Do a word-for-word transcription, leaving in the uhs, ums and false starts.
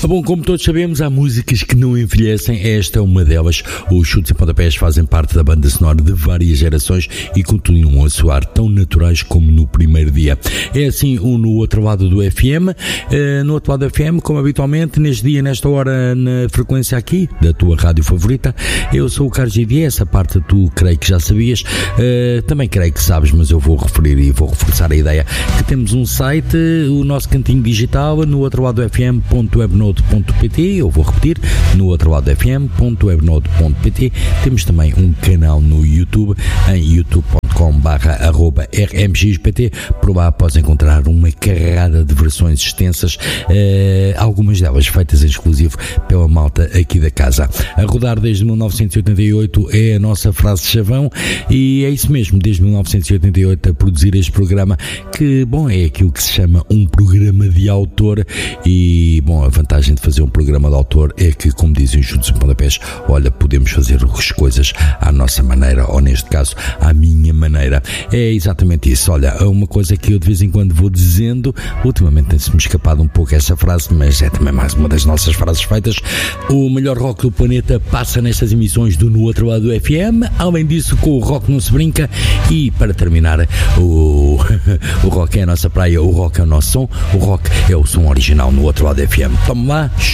Bom, como todos sabemos, há músicas que não envelhecem. Esta é uma delas. Os Chutes e Pontapés fazem parte da banda sonora de várias gerações e continuam a soar tão naturais como no primeiro dia. É assim no outro lado do F M. Uh, no outro lado do F M, como habitualmente, neste dia, nesta hora, na frequência aqui, da tua rádio favorita. Eu sou o Carlos G D, essa parte tu creio que já sabias. Uh, também creio que sabes, mas eu vou referir e vou reforçar a ideia que temos um site, o nosso cantinho digital, no outro lado do F M ponto webnode ponto pt. Eu vou repetir, no outro lado do F M ponto webnode ponto pt. Temos também um canal no YouTube, em youtube ponto com barra arroba r m x p t. Por lá podes encontrar uma carrada de versões extensas, eh, algumas delas feitas em exclusivo pela malta aqui da casa. A rodar desde mil novecentos e oitenta e oito é a nossa frase de chavão, e é isso mesmo, desde mil novecentos e oitenta e oito a produzir este programa, que, bom, é aquilo que se chama um programa de autor. E, bom, a vantagem de fazer um programa de autor é que, como dizem os Chutes e Pontapés, olha, podemos fazer as coisas à nossa maneira, ou neste caso, à minha maneira. É exatamente isso. Olha, uma coisa que eu de vez em quando vou dizendo, ultimamente tem-se-me escapado um pouco essa frase, mas é também mais uma das nossas frases feitas. O melhor rock do planeta passa nestas emissões do No Outro Lado do F M. Além disso, com o rock não se brinca. E para terminar, o, o rock é a nossa praia, o rock é o nosso som, o rock é o som original no Outro Lado do F M. Toma lá.